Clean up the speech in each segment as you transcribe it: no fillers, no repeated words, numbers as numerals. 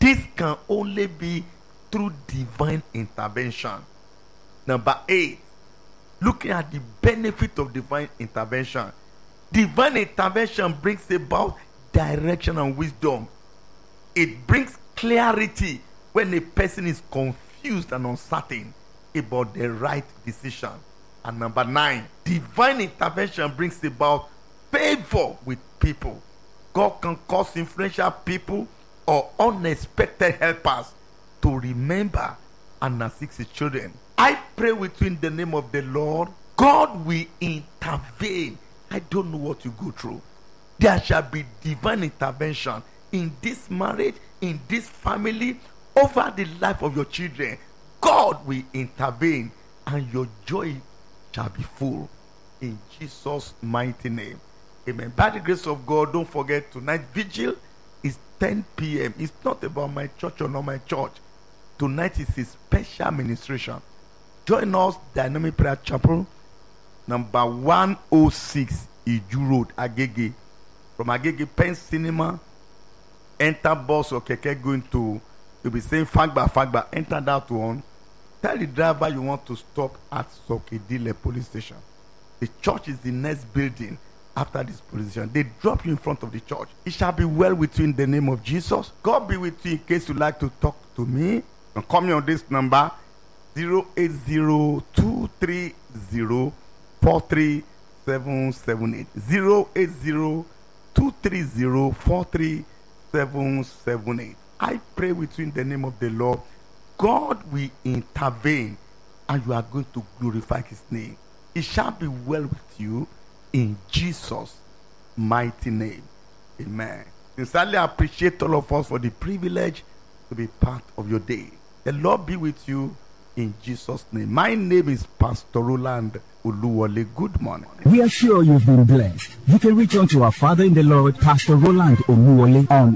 This can only be through divine intervention. Number 8, looking at the benefit of divine intervention. Divine intervention brings about direction and wisdom. It brings clarity when a person is confused and uncertain about the right decision. And number 9, divine intervention brings about favor with people. God can cause influential people or unexpected helpers to remember and assist his children. I pray with you in the name of the Lord. God will intervene. I don't know what you go through. There shall be divine intervention in this marriage, in this family, over the life of your children. God will intervene and your joy shall be full. In Jesus' mighty name. Amen. By the grace of God, don't forget tonight vigil is 10 p.m. It's not about my church or not my church. Tonight is a special ministration. Join us, Dynamic Prayer Chapel, number 106 Iju Road, Agege. From Agege Pen Cinema, enter bus or keke going to, you'll be saying Fagba, enter that one. Tell the driver you want to stop at Sokedile police station. The church is the next building after this police station. They drop you in front of the church. It shall be well with you in the name of Jesus. God be with you. In case you like to talk to me, and call me on this number 080-230-43778. 080-230-43778. I pray with you in the name of the Lord. God will intervene and you are going to glorify his name. It shall be well with you in Jesus' mighty name. Amen. Sincerely appreciate all of us for the privilege to be part of your day. The Lord be with you in Jesus' name. My name is Pastor Roland Uluwole. Good morning. We are sure you've been blessed. You can reach out to our Father in the Lord, Pastor Roland Uluwole, on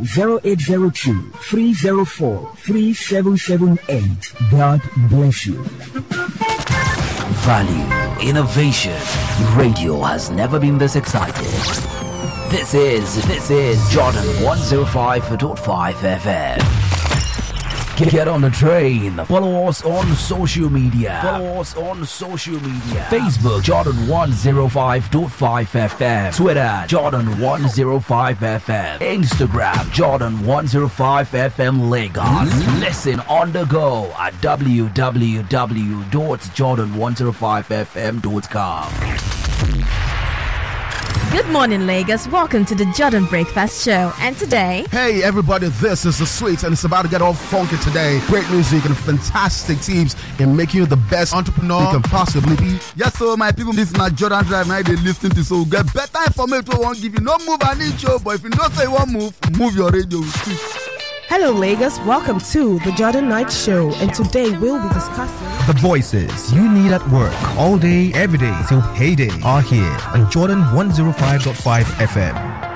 0802-304-3778. God bless you. Value, innovation. Radio has never been this excited. This is Jordan 105.5 FM. Get on the train. Follow us on social media. Facebook, Jordan 105.5 FM. Twitter, Jordan 105 FM. Instagram, Jordan 105 FM Lagos. Listen on the go at www.jordan105fm.com. Good morning, Lagos. Welcome to the Jordan Breakfast Show. And today... Hey, everybody, this is The Sweets, and it's about to get all funky today. Great music and fantastic teams in making you the best entrepreneur you can possibly be. Yes, so my people, this is not Jordan Drive. Now they listen to so get better information. Won't give you no move and each show, but if you don't say one move your radio. Hello, Lagos. Welcome to the Jordan Night Show, and today we'll be discussing the voices you need at work all day, every day till payday are here on Jordan 105.5 FM.